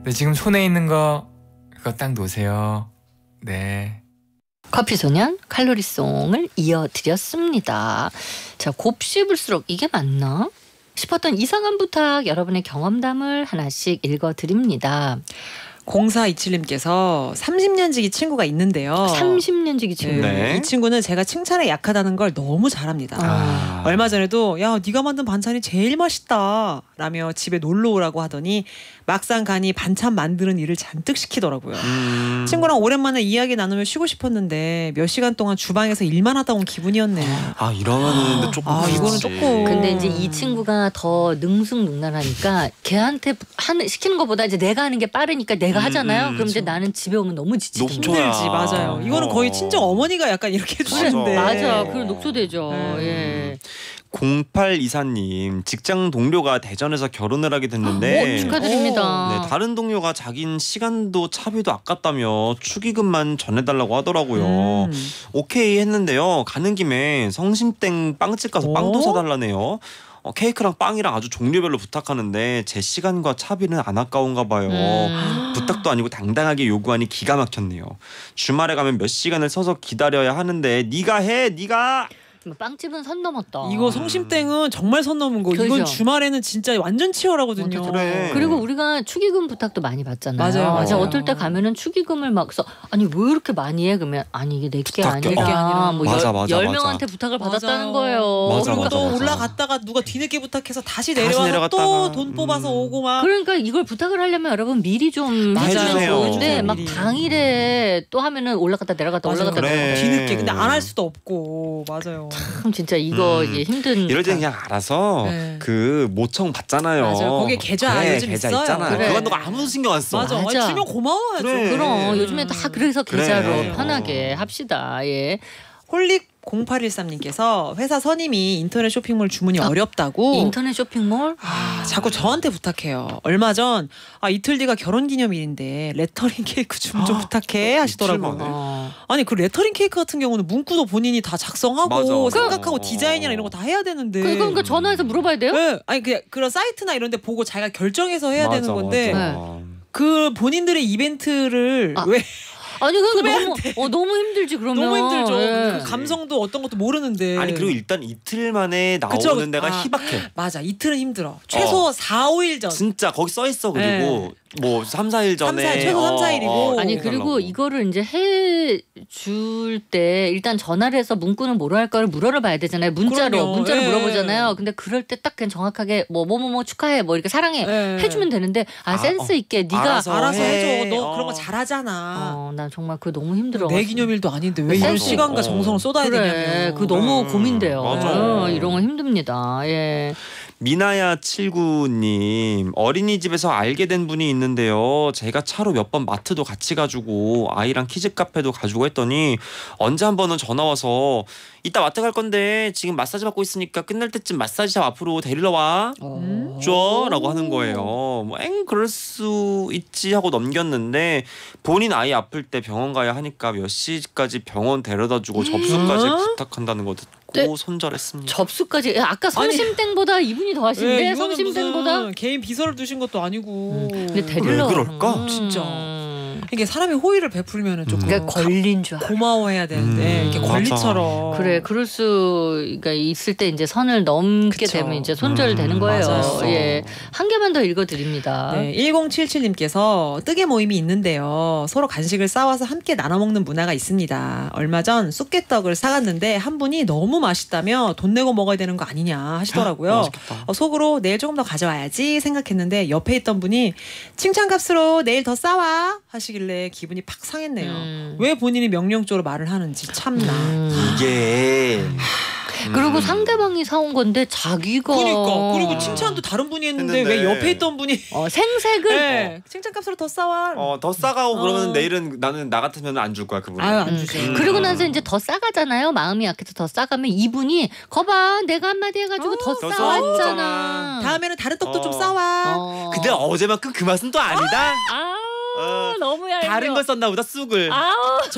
네, 지금 손에 있는 거 그거 딱 놓으세요. 네. 커피소년 칼로리송을 이어드렸습니다. 자, 곱씹을수록 이게 맞나 싶었던 이상한 부탁, 여러분의 경험담을 하나씩 읽어드립니다. 0427님께서 30년 지기 친구가 있는데요. 30년 지기 친구. 네. 이 친구는 제가 칭찬에 약하다는 걸 너무 잘합니다. 얼마 전에도 야, 네가 만든 반찬이 제일 맛있다 라며 집에 놀러 오라고 하더니 막상 가니 반찬 만드는 일을 잔뜩 시키더라고요. 친구랑 오랜만에 이야기 나누며 쉬고 싶었는데 몇 시간 동안 주방에서 일만 하다 온 기분이었네요. 아, 이러면은 조금 이거는 조금. 근데 이제 이 친구가 더 능숙능란하니까 걔한테 시키는 것보다 이제 내가 하는 게 빠르니까 내가 하잖아요. 그럼 이제 나는 집에 오면 너무 지치던데. 힘들지. 맞아요. 이거는 거의 친정 어머니가 약간 이렇게 해주시는데. 맞아. 그럼 녹초되죠. 예. 0824님, 직장 동료가 대전에서 결혼을 하게 됐는데 축하드립니다. 네, 다른 동료가 자긴 시간도 차비도 아깝다며 축의금만 전해달라고 하더라고요. 오케이 했는데요. 가는 김에 성심땡 빵집 가서 빵도 사달라네요. 케이크랑 빵이랑 아주 종류별로 부탁하는데 제 시간과 차비는 안 아까운가 봐요. 부탁도 아니고 당당하게 요구하니 기가 막혔네요. 주말에 가면 몇 시간을 서서 기다려야 하는데 네가 해, 네가. 빵집은 선 넘었다. 이거 성심땡은 정말 선 넘은 거. 그렇죠. 이건 주말에는 진짜 완전 치열하거든요. 그래. 그리고 우리가 축의금 부탁도 많이 받잖아요. 맞아요. 어떨 때 가면은 축의금을 막 써. 아니 왜 이렇게 많이 해? 그러면 아니 이게 내게 부탁해. 아니라 뭐 맞아, 10명한테 부탁을 받았다는 거예요. 맞아, 그리고 맞아, 또 맞아. 올라갔다가 누가 뒤늦게 부탁해서 다시 다시 내려와서 내려갔다가. 또 돈 뽑아서 오고 막. 그러니까 이걸 부탁을 하려면 여러분 미리 좀 해주면 해주세요. 좋은데 막 미리. 당일에 또 하면은 올라갔다 내려갔다 맞아요. 올라갔다 그래. 내려갔다. 뒤늦게. 근데 안 할 수도 없고. 맞아요. 참 진짜 이거 이게 힘든. 이럴 때 그냥 알아서 네. 그 모청 받잖아요. 맞아요. 거기에 계좌 그래, 요즘 계좌 있어요. 있잖아. 그래. 그건 너가 아무 신경 안 써. 맞아. 맞아. 주면 고마워야죠. 그래. 그럼 요즘에 다 그래서 그래. 계좌로 편하게 합시다. 예. 홀릭 0813님께서 회사 선임이 인터넷 쇼핑몰 주문이 어렵다고 인터넷 쇼핑몰? 자꾸 저한테 부탁해요. 얼마 전 이틀 뒤가 결혼기념일인데 레터링 케이크 주문 좀 부탁해 하시더라고요. 이틀 만에? 아니 그 레터링 케이크 같은 경우는 문구도 본인이 다 작성하고 맞아. 생각하고 디자인이나 이런 거 다 해야 되는데. 그러니까 전화해서 물어봐야 돼요? 네. 아니 그런 사이트나 이런 데 보고 자기가 결정해서 해야 되는 건데 맞아. 그 본인들의 이벤트를 왜 아니 그러니까 너무 힘들지 그러면. 너무 힘들죠. 예. 그 감성도 어떤 것도 모르는데. 아니 그리고 일단 이틀 만에 나오는 그쵸. 데가 희박해. 맞아. 이틀은 힘들어. 최소 4, 5일 전. 진짜 거기 써 있어. 그리고 뭐 3, 4일 전에 최소 3, 4일이고. 아니 그리고 이거를 이제 해줄 때 일단 전화를 해서 문구는 뭐로 할 거를 물어봐야 되잖아요. 문자로 물어보잖아요. 근데 그럴 때 딱 그냥 정확하게 뭐 축하해 뭐 이렇게 사랑해 해주면 되는데 센스 있게 네가 알아서 해줘. 너 그런 거 잘하잖아. 난 정말 그거 너무 힘들어. 내 기념일도 아닌데 왜 이런 시간과 정성을 쏟아야 그래, 되냐면. 그 너무 고민돼요. 맞아. 이런 거 힘듭니다. 예. 미나야 79님, 어린이집에서 알게 된 분이 있는데요. 제가 차로 몇 번 마트도 같이 가지고 아이랑 키즈 카페도 가지고 했더니 언제 한 번은 전화 와서 이따 마트 갈 건데 지금 마사지 받고 있으니까 끝날 때쯤 마사지샵 앞으로 데리러 와 줘 라고 하는 거예요. 그럴 수 있지 하고 넘겼는데 본인 아이 아플 때 병원 가야 하니까 몇 시까지 병원 데려다 주고 접수까지 부탁한다는 거 듣고 손절했습니다. 접수까지 아까 성심땡보다 이분이 더 하신데 성심땡보다 개인 비서를 두신 것도 아니고. 근데 데리러 왜 그럴까? 진짜. 이게 사람이 호의를 베풀면은 조금 그러니까 걸린 줄 알아. 고마워해야 되는데 이렇게 권리처럼. 그래 그럴 수가 있을 때 이제 선을 넘게 그쵸. 되면 이제 손절되는 거예요. 맞아요. 예. 한 개만 더 읽어드립니다. 네, 1077님께서 뜨개 모임이 있는데요. 서로 간식을 싸와서 함께 나눠 먹는 문화가 있습니다. 얼마 전 쑥개떡을 사갔는데 한 분이 너무 맛있다며 돈 내고 먹어야 되는 거 아니냐 하시더라고요. 맛있겠다. 속으로 내일 조금 더 가져와야지 생각했는데 옆에 있던 분이 칭찬값으로 내일 더 싸와 하시길래 기분이 팍 상했네요. 왜 본인이 명령적으로 말을 하는지 참나. 이게 그리고 상대방이 사온 건데 자기가 그리고 칭찬도 다른 분이 했는데 왜 옆에 있던 분이 생색을 칭찬값으로 더 싸와. 더 싸가고 그러면 내일은 나는 나 같으면 안 줄 거야 그분. 안 주죠. 그리고 나서 이제 더 싸가잖아요. 마음이 약해서 더 싸가면 이분이 거봐 내가 한마디 해가지고 더 싸왔잖아. 다음에는 다른 떡도 좀 싸와. 근데 어제만큼 그 맛은 또 아니다. 너무 얄미워. 다른 걸 썼나 보다 쑥을.